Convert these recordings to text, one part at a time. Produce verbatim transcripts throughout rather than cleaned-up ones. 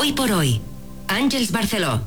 Hoy por hoy, Àngels Barceló.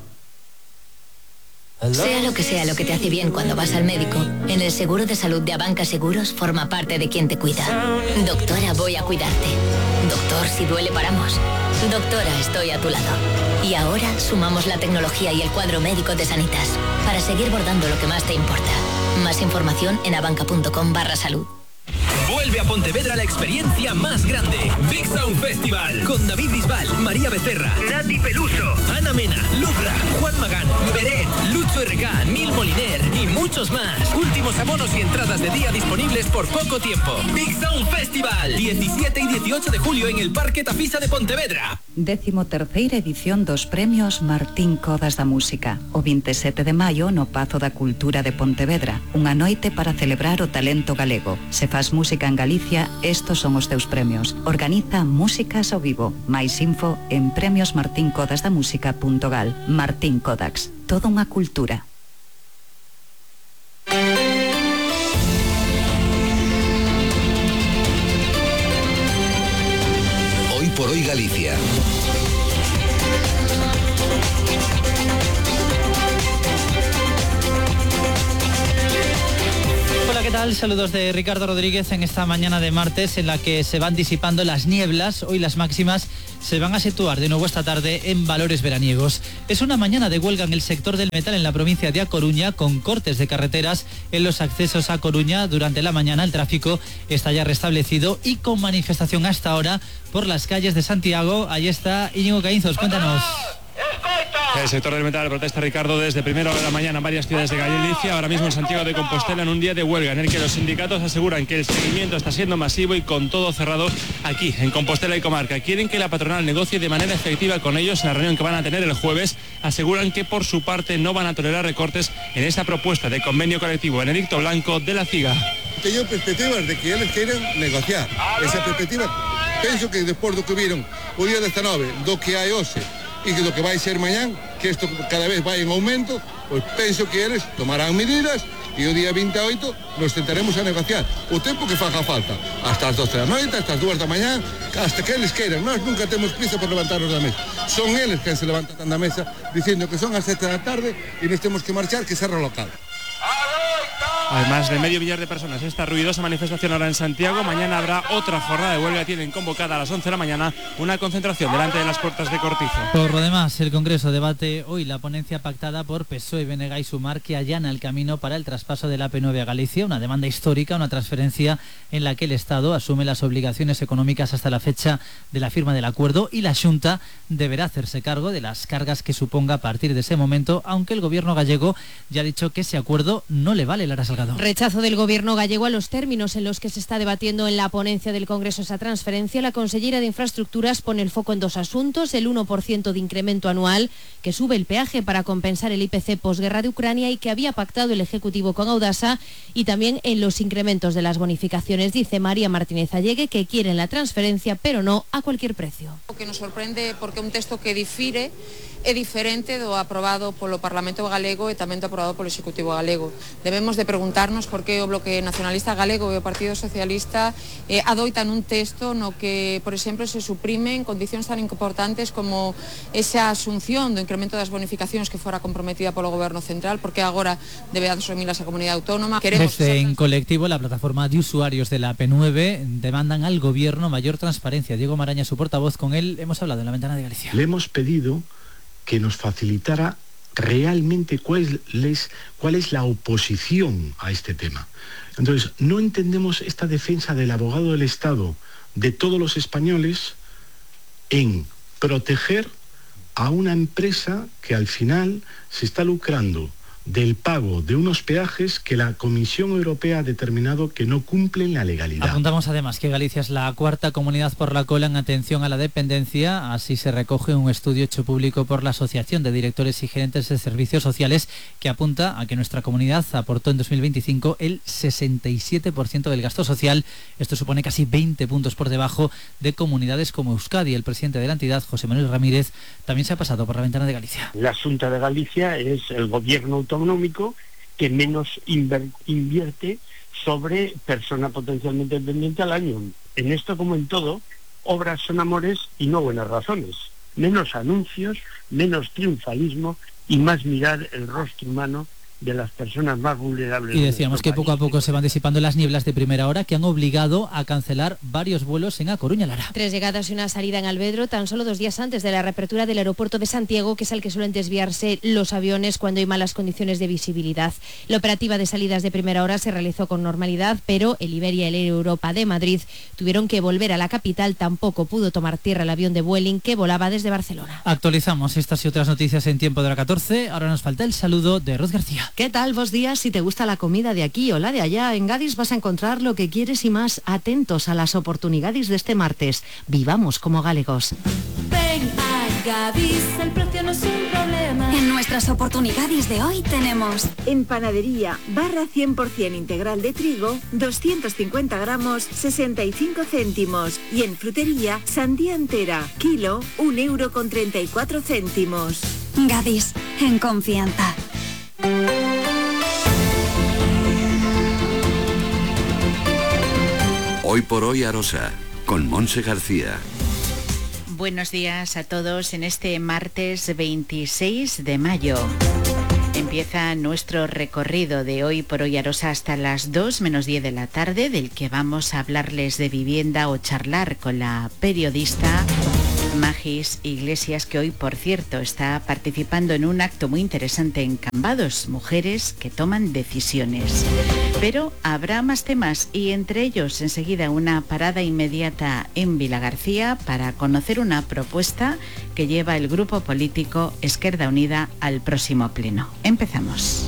Sea lo que sea lo que te hace bien cuando vas al médico, en el seguro de salud de Abanca Seguros forma parte de quien te cuida. Doctora, voy a cuidarte. Doctor, si duele paramos. Doctora, estoy a tu lado. Y ahora sumamos la tecnología y el cuadro médico de Sanitas para seguir bordando lo que más te importa. Más información en abanca.com barra salud. Vuelve a Pontevedra la experiencia más grande. Big Sound Festival. Con David Bisbal, María Becerra, Nati Peluso, Ana Mena, Lucra, Juan Magán, Beret, Lucho R K, Nil Moliner y muchos más. Últimos abonos y entradas de día disponibles por poco tiempo. Big Sound Festival. diecisiete y dieciocho de julio en el Parque Tafisa de Pontevedra. Décimo terceira edición dos premios Martín Codas da Música. O veintisiete de maio no Pazo da Cultura de Pontevedra. Unha noite para celebrar o talento galego. Se faz música en Galicia, estos son os teus premios. Organiza Músicas ao Vivo. Mais info en premios martín codas da música punto gal. Martín Codax. Toda unha cultura. Hoy por hoy Galicia. Hola, ¿qué tal? Saludos de Ricardo Rodríguez en esta mañana de martes en la que se van disipando las nieblas. Hoy las máximas se van a situar de nuevo esta tarde en valores veraniegos. Es una mañana de huelga en el sector del metal en la provincia de A Coruña, con cortes de carreteras en los accesos a Coruña. Durante la mañana el tráfico está ya restablecido y con manifestación hasta ahora por las calles de Santiago. Ahí está Íñigo Caínzos, cuéntanos. El sector del metal protesta, Ricardo, desde primera hora de la mañana en varias ciudades de Galicia, ahora mismo en Santiago de Compostela, en un día de huelga en el que los sindicatos aseguran que el seguimiento está siendo masivo y con todo cerrado aquí, en Compostela y comarca. Quieren que la patronal negocie de manera efectiva con ellos en la reunión que van a tener el jueves. Aseguran que por su parte no van a tolerar recortes en esa propuesta de convenio colectivo. Benedicto Blanco, de la CIGA. Teño perspectivas de que eles queiran negociar. Esa perspectiva, penso que despois do que viron o día diecinueve, do que hai hoxe, e que do que vai ser mañán, que isto cada vez vai en aumento, pois penso que eles tomarán medidas e o día veintiocho nos tentaremos a negociar o tempo que faga falta, hasta as doce da noite, hasta as dúas da mañán, hasta que eles queiran. Nós nunca temos prisa por levantarnos da mesa, son eles quen se levantan da mesa dicindo que son as sete da tarde e nos temos que marchar, que serra local. Además de medio millar de personas, esta ruidosa manifestación ahora en Santiago. Mañana habrá otra jornada de huelga. Tienen convocada a las once de la mañana una concentración delante de las puertas de Cortizo. Por lo demás, el Congreso debate hoy la ponencia pactada por P S O E, B N G y Sumar, que allana el camino para el traspaso de la A P nueve a Galicia, una demanda histórica, una transferencia en la que el Estado asume las obligaciones económicas hasta la fecha de la firma del acuerdo y la Xunta deberá hacerse cargo de las cargas que suponga a partir de ese momento, aunque el Gobierno gallego ya ha dicho que ese acuerdo no le vale. Lara Salgado. Rechazo del Gobierno gallego a los términos en los que se está debatiendo en la ponencia del Congreso esa transferencia. La consellera de Infraestructuras pone el foco en dos asuntos: el uno por ciento de incremento anual que sube el peaje para compensar el I P C posguerra de Ucrania y que había pactado el Ejecutivo con Audasa, y también en los incrementos de las bonificaciones. Dice María Martínez Allegue que quieren la transferencia, pero no a cualquier precio. O que nos sorprende porque un texto que difire é diferente do aprobado polo Parlamento galego e tamén do aprobado polo Executivo galego. Debemos de preguntarnos por que o Bloque Nacionalista Galego e o Partido Socialista eh, adoitan un texto no que, por exemplo, se suprimen condicións tan importantes como esa asunción do incremento das bonificacións que fora comprometida polo Goberno Central, porque agora debe asumilas a Comunidade Autónoma. Queremos Desde en colectivo, la plataforma de usuarios de la A P nueve demandan al Gobierno mayor transparencia. Diego Maraña, su portavoz, con él hemos hablado en la ventana de Galicia. Le hemos pedido que nos facilitara realmente cuál es, cuál es la oposición a este tema. Entonces, no entendemos esta defensa del abogado del Estado de todos los españoles en proteger a una empresa que al final se está lucrando del pago de unos peajes que la Comisión Europea ha determinado que no cumplen la legalidad. Apuntamos además que Galicia es la cuarta comunidad por la cola en atención a la dependencia. Así se recoge en un estudio hecho público por la Asociación de Directores y Gerentes de Servicios Sociales, que apunta a que nuestra comunidad aportó en dos mil veinticinco el sesenta y siete por ciento del gasto social. Esto supone casi veinte puntos por debajo de comunidades como Euskadi. El presidente de la entidad, José Manuel Ramírez, también se ha pasado por la ventana de Galicia. La Xunta de Galicia es el gobierno autonómico autonómico que menos invierte sobre persona potencialmente dependiente al año. En esto, como en todo, obras son amores y no buenas razones. menos anuncios, menos triunfalismo y más mirar el rostro humano de las personas más vulnerables. Y decíamos que poco a poco se van disipando las nieblas de primera hora que han obligado a cancelar varios vuelos en A Coruña, Lara. Tres llegadas y una salida en Alvedro tan solo dos días antes de la reapertura del aeropuerto de Santiago, que es al que suelen desviarse los aviones cuando hay malas condiciones de visibilidad. La operativa de salidas de primera hora se realizó con normalidad, pero el Iberia y el Air Europa de Madrid tuvieron que volver a la capital. Tampoco pudo tomar tierra el avión de Vueling que volaba desde Barcelona. Actualizamos estas y otras noticias en tiempo de la catorce. Ahora nos falta el saludo de Ruth García. ¿Qué tal? Vos días, si te gusta la comida de aquí o la de allá, en Gadis vas a encontrar lo que quieres y más. Atentos a las oportunidades de este martes. Vivamos como galegos. Ven a Gadis, el precio no es un problema. En nuestras oportunidades de hoy tenemos en panadería barra cien por ciento integral de trigo, doscientos cincuenta gramos, sesenta y cinco céntimos. Y en frutería, sandía entera, kilo, un euro con treinta y cuatro céntimos. Gadis, en confianza. Hoy por hoy Arosa, con Monse García. Buenos días a todos en este martes veintiséis de mayo. Empieza nuestro recorrido de Hoy por Hoy Arosa hasta las dos menos diez de la tarde, del que vamos a hablarles de vivienda o charlar con la periodista Magis Iglesias, que hoy, por cierto, está participando en un acto muy interesante en Cambados, mujeres que toman decisiones. Pero habrá más temas y entre ellos enseguida una parada inmediata en Vilagarcía para conocer una propuesta que lleva el grupo político Esquerda Unida al próximo pleno. Empezamos.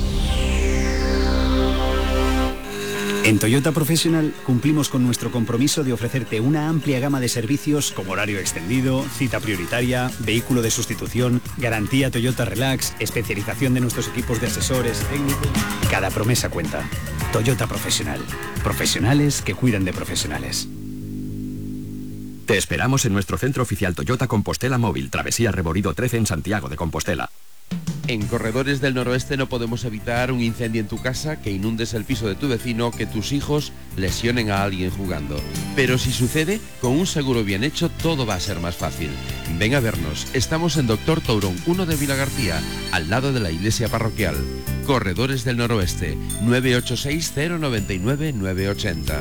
En Toyota Professional cumplimos con nuestro compromiso de ofrecerte una amplia gama de servicios como horario extendido, cita prioritaria, vehículo de sustitución, garantía Toyota Relax, especialización de nuestros equipos de asesores técnicos. Cada promesa cuenta. Toyota Professional. Profesionales que cuidan de profesionales. Te esperamos en nuestro centro oficial Toyota Compostela Móvil, Travesía Reborido trece en Santiago de Compostela. En Corredores del Noroeste no podemos evitar un incendio en tu casa, que inundes el piso de tu vecino, que tus hijos lesionen a alguien jugando. Pero si sucede, con un seguro bien hecho todo va a ser más fácil. Ven a vernos, estamos en Doctor Tourón uno de Vilagarcía, al lado de la iglesia parroquial. Corredores del Noroeste, nueve ocho seis cero nueve nueve nueve ocho cero.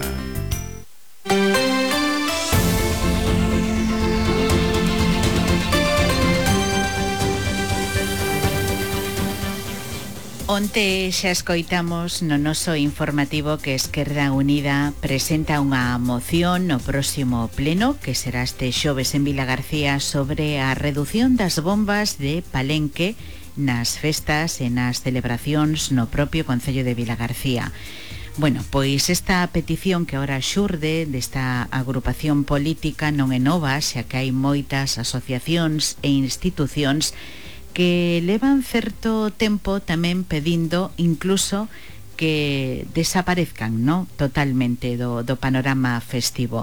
Onte xa escoitamos no noso informativo que Esquerda Unida presenta unha moción no próximo pleno, que será este xoves en Vilagarcía, sobre a redución das bombas de Palenque nas festas e nas celebracións no propio concello de Vilagarcía. Bueno, pois esta petición que ahora xurde desta agrupación política non é nova, xa que hai moitas asociacións e institucións que levan certo tempo tamén pedindo incluso que desaparezcan, ¿no?, totalmente do, do panorama festivo.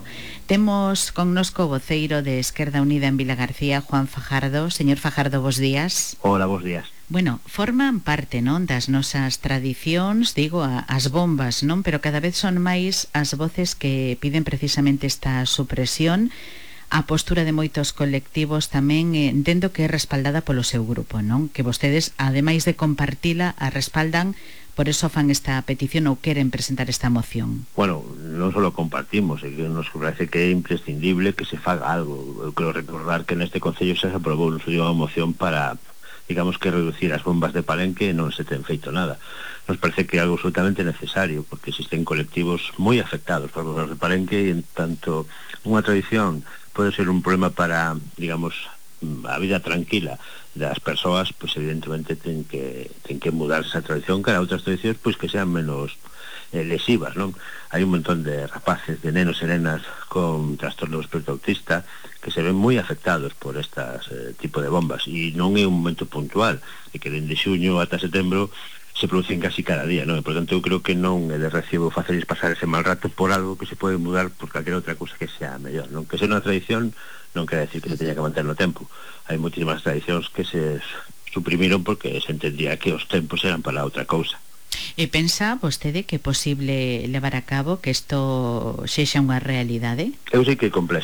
Temos connosco o voceiro de Esquerda Unida en Vilagarcía, Juan Fajardo. Señor Fajardo, bos días. Hola, bos días. Bueno, forman parte, non, das nosas tradicións, digo, a, as bombas, non? Pero cada vez son máis as voces que piden precisamente esta supresión. A postura de moitos colectivos tamén eh, entendo que é respaldada polo seu grupo, non? Que vostedes, ademais de compartila, a respaldan, por eso fan esta petición ou queren presentar esta moción. Bueno, non só compartimos, é que nos parece que é imprescindible que se faga algo. Eu quero recordar que neste Concello xa se aprobou unha moción para, digamos, que reducir as bombas de Palenque e non se ten feito nada. Nos parece que é algo absolutamente necesario, porque existen colectivos moi afectados por bombas de Palenque e en tanto unha tradición pode ser un problema para, digamos, a vida tranquila das persoas, pois evidentemente ten que ten que mudar esa tradición cara a outras tradicións pois que sean menos eh, lesivas, non? Hai un montón de rapaces, de nenos e nenas con trastorno do espectro autista que se ven moi afectados por estas eh, tipo de bombas, e non é un momento puntual, e que dende xuño ata setembro se producen casi cada día, non? E, por tanto, eu creo que non é de recibo facerles pasar ese mal rato por algo que se pode mudar por calquera outra cousa que sea mellor, non? Que sea unha tradición non quere decir que se teña que manter no tempo. Hai moitísimas tradicións que se suprimiron porque se entendía que os tempos eran para outra cousa. E pensa vostede que é posible levar a cabo que isto sexa unha realidade? Eu sei que é complexo,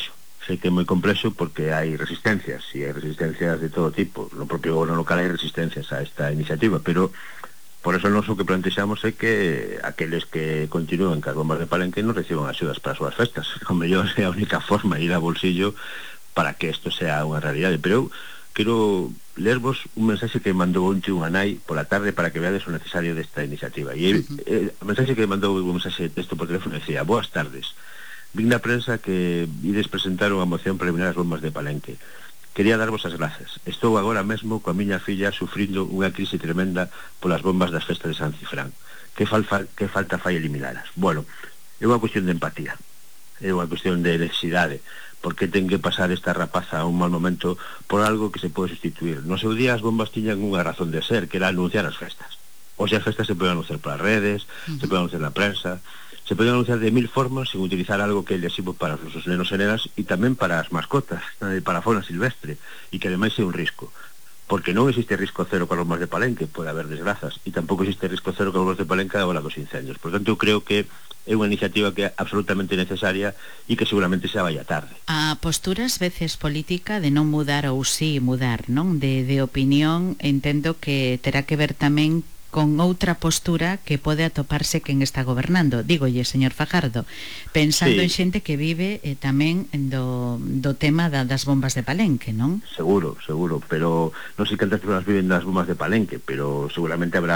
sei que é moi complexo porque hai resistencias, e hai resistencias de todo tipo. No propio goberno local hai resistencias a esta iniciativa, pero por eso non o que plantexamos é que aqueles que continúen cas bombas de Palenque non reciban axudas para as súas festas. O mellor é a única forma de ir a bolsillo para que isto sea unha realidade. Pero eu quero lervos un mensaxe que mandou onte unha nai pola tarde para que veades o necesario desta iniciativa. E uh -huh. eh, o mensaxe que mandou un mensaxe de texto por teléfono decía: boas tardes, vin na prensa que ides presentar unha moción preliminar ás bombas de Palenque. Quería darvos as grazas. Estou agora mesmo coa miña filla sufrindo unha crise tremenda polas bombas das festas de San Cifrán. Que, falfa, que falta fai eliminalas? Bueno, é unha cuestión de empatía, é unha cuestión de necesidade. Porque ten que pasar esta rapaza a un mal momento por algo que se pode sustituir. No seu día as bombas tiñan unha razón de ser, que era anunciar as festas. O sea, as festas se poden anunciar polas redes, uh -huh. se poden anunciar na prensa, se poden anunciar de mil formas sin utilizar algo que é lesivo para os nosos nenos e nenas e tamén para as mascotas, para a fauna silvestre, e que ademais é un risco. Porque non existe risco cero con as bombas de Palenque, pode haber desgrazas, e tampouco existe risco cero con as bombas de Palenque a hora dos incendios. Por tanto, eu creo que é unha iniciativa que é absolutamente necesaria e que seguramente xa vai a tarde. A postura ás veces política de non mudar ou sí mudar, non? De, de opinión, entendo que terá que ver tamén con outra postura que pode atoparse quen está gobernando. Dígolle, señor Fajardo, pensando sí. en xente que vive eh, tamén do, do tema da, das bombas de Palenque, non? Seguro, seguro, pero non sei cantas persoas viven das bombas de Palenque, pero seguramente habrá